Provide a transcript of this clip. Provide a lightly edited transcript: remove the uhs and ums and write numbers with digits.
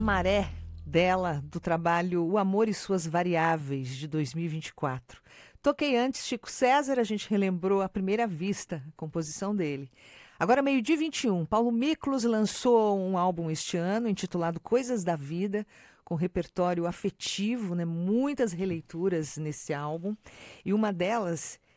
Maré dela, do trabalho O Amor e Suas Variáveis, de 2024. Toquei antes Chico César, a gente relembrou A Primeira Vista, a composição dele. Agora, meio-dia e 21, Paulo Miklos lançou um álbum este ano, intitulado Coisas da Vida, com repertório afetivo, né? Muitas releituras nesse álbum. E uma delas